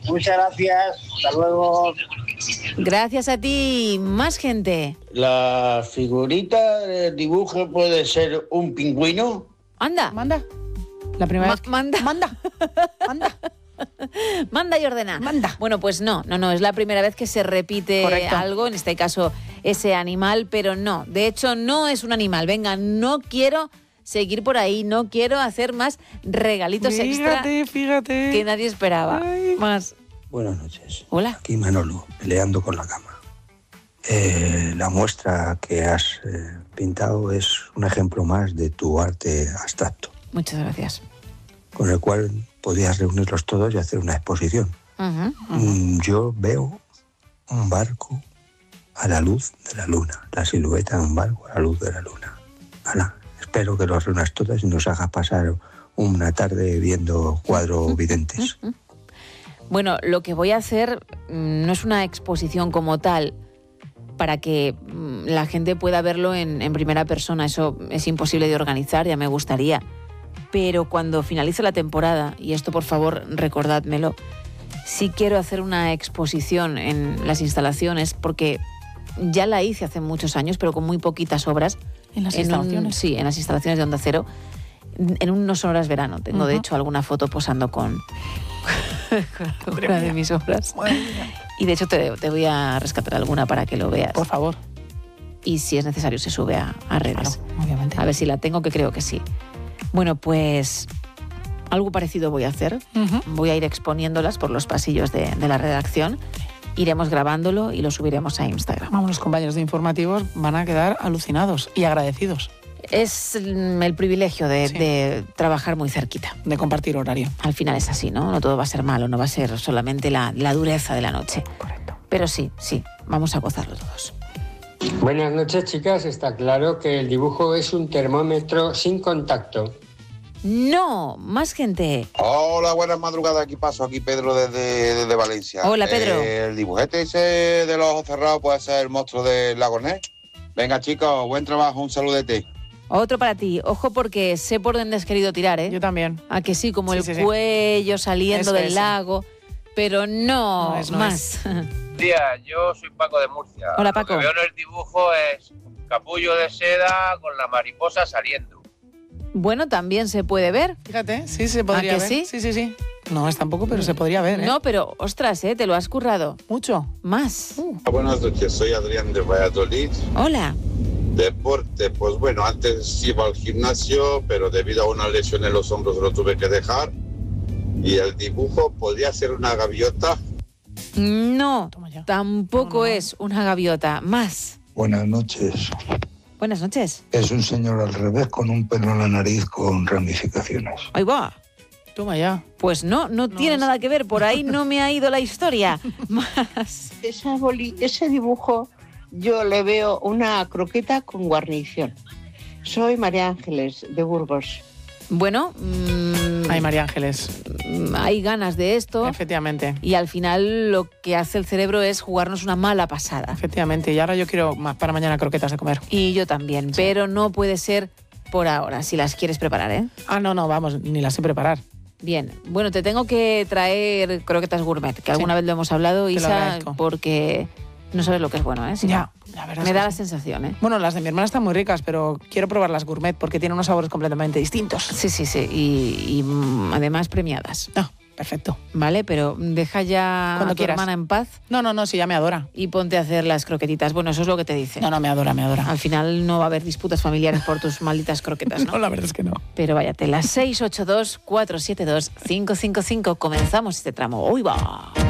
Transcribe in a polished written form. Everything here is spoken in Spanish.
Muchas gracias. Hasta luego. Gracias a ti. Más gente. La figurita del dibujo puede ser un pingüino. Anda. Manda. La primera vez. Manda. Manda. Manda. Manda y ordena. Manda. Bueno, pues no, es la primera vez que se repite Correcto. algo, en este caso ese animal, pero no, de hecho no es un animal. Venga, no quiero seguir por ahí, no quiero hacer más regalitos extra Fíjate. que nadie esperaba. Ay. Más. Buenas noches. Hola. Aquí Manolo, peleando con la cama. La muestra que has pintado es un ejemplo más de tu arte abstracto, Muchas gracias. con el cual podías reunirlos todos y hacer una exposición. Yo veo un barco a la luz de la luna, la silueta de un barco a la luz de la luna. Ala, espero que los reúnas todas y nos hagas pasar una tarde viendo cuadros videntes. Bueno, lo que voy a hacer no es una exposición como tal para que la gente pueda verlo en primera persona. Eso es imposible de organizar, ya me gustaría. Pero cuando finalice la temporada, y esto por favor recordádmelo, sí quiero hacer una exposición en las instalaciones, porque ya la hice hace muchos años, pero con muy poquitas obras. ¿En las instalaciones? Sí, en las instalaciones de Onda Cero, en un No Sonoras Verano. Tengo, de hecho, alguna foto posando con una de mis obras. Y de hecho te voy a rescatar alguna para que lo veas. Por favor. Y si es necesario se sube a redes. Claro, obviamente. A ver si la tengo, que creo que sí. Bueno, pues algo parecido voy a hacer. Voy a ir exponiéndolas por los pasillos de la redacción. Iremos grabándolo y lo subiremos a Instagram. Vamos, los compañeros de informativos van a quedar alucinados y agradecidos. Es el privilegio de trabajar muy cerquita. De compartir horario. Al final es así, ¿no? No todo va a ser malo, no va a ser solamente la dureza de la noche. Correcto. Pero sí, vamos a gozarlo todos. Buenas noches, chicas. Está claro que el dibujo es un termómetro sin contacto. No, más gente. Hola, buenas madrugadas. Aquí Pedro desde Valencia. Hola, Pedro. El dibujete ese de los ojos cerrados puede ser el monstruo del lago Ness. Venga, chicos, buen trabajo, un saludete. Otro para ti. Ojo, porque sé por dónde has querido tirar, ¿eh? Yo también. A que sí, como Sí, el sí, sí. cuello saliendo Eso, del eso. lago. Pero no, No más. Día, yo soy Paco de Murcia. Hola, Paco. Lo que veo en el dibujo es un capullo de seda con la mariposa saliendo. Bueno, también se puede ver. Fíjate, sí, se podría ¿A que ver. sí? Sí. No es tampoco, pero se podría ver, ¿eh? No, pero ostras, te lo has currado. Mucho. Más. Buenas noches, soy Adrián de Valladolid. Hola. Deporte, pues bueno, antes iba al gimnasio, pero debido a una lesión en los hombros lo tuve que dejar. Y el dibujo podría ser una gaviota. No, Toma ya. tampoco No. es una gaviota. Más. Buenas noches. Buenas noches. Es un señor al revés con un pelo en la nariz con ramificaciones. Ahí va. Toma ya. Pues no tiene nada que ver. Por ahí no me ha ido la historia. Más. Ese dibujo yo le veo una croqueta con guarnición. Soy María Ángeles de Burgos. Bueno, Ay, María Ángeles. hay ganas de esto. Efectivamente. Y al final lo que hace el cerebro es jugarnos una mala pasada. Efectivamente. Y ahora yo quiero más para mañana croquetas de comer. Y yo también. Pero no puede ser por ahora, si las quieres preparar, ¿eh? Ah, no, vamos, ni las sé preparar. Bien, bueno, te tengo que traer croquetas gourmet, que alguna vez lo hemos hablado, Te lo Isa, agradezco. porque no sabes lo que es bueno, ¿eh? Si Ya, no, la verdad me es da que la sí. sensación, ¿eh? Bueno, las de mi hermana están muy ricas, pero quiero probar las gourmet porque tienen unos sabores completamente distintos. Sí, y además premiadas, Ah, perfecto. ¿vale? Pero deja ya Cuando a tu quieras. hermana en paz No, sí, ya me adora. y ponte a hacer las croquetitas. Bueno, eso es lo que te dice. No, me adora. Al final no va a haber disputas familiares por tus malditas croquetas, ¿no? No, la verdad es que no. Pero váyate, las 682-472-555. Comenzamos este tramo. ¡Uy, va!